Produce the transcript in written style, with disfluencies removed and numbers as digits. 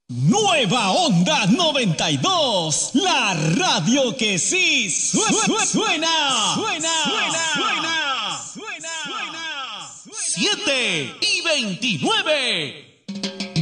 Nueva Onda 92, la radio que sí suena. 7:29.